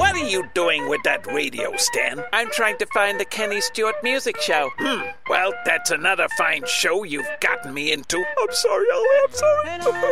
What are you doing with that radio, Stan? I'm trying to find the Kenny Stewart Music Show. Well, that's another fine show you've gotten me into. I'm sorry, Ollie, I'm sorry.